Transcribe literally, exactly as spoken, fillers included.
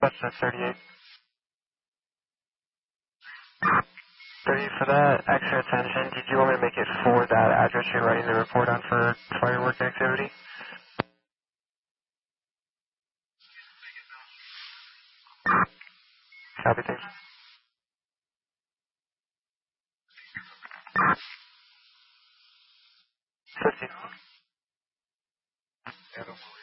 That's the thirty-eight. thirty for that extra attention. Did you want me to make it for that address you're writing the report on for firework activity? Copy, thanks. fifty.